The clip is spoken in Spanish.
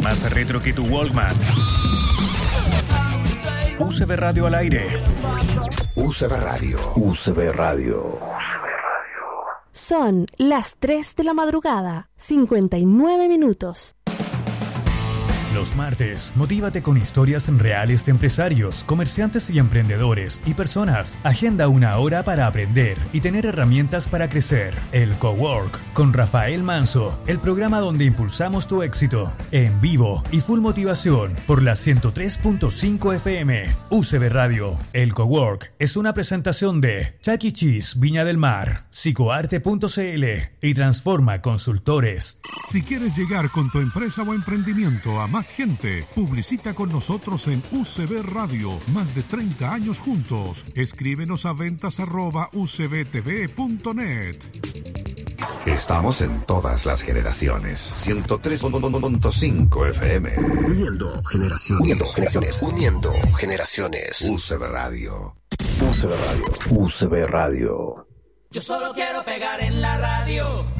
más retro que tu Walkman. UCB Radio al aire. UCB Radio. UCB Radio. Son las 3 de la madrugada, 59 minutos. Los martes, motívate con historias reales de empresarios, comerciantes y emprendedores y personas. Agenda una hora para aprender y tener herramientas para crecer. El Cowork con Rafael Manso, el programa donde impulsamos tu éxito. En vivo y full motivación por la 103.5 FM. UCB Radio. El Cowork es una presentación de Chuck E. Cheese Viña del Mar, psicoarte.cl y Transforma Consultores. Si quieres llegar con tu empresa o emprendimiento a más gente, publicita con nosotros en UCB Radio. Más de 30 años juntos. Escríbenos a ventas@ucbtv.net. Estamos en todas las generaciones. 103.5 FM. Uniendo generaciones. Uniendo generaciones. Uniendo generaciones. UCB Radio. UCB Radio. UCB Radio. Yo solo quiero pegar en la radio.